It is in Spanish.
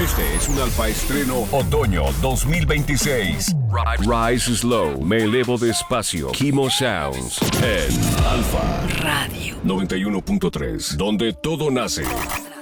Este es un Alfa Estreno Otoño 2026. Rise Slow, me elevo despacio. Kimo Sounds en Alfa Radio 91.3, donde todo nace.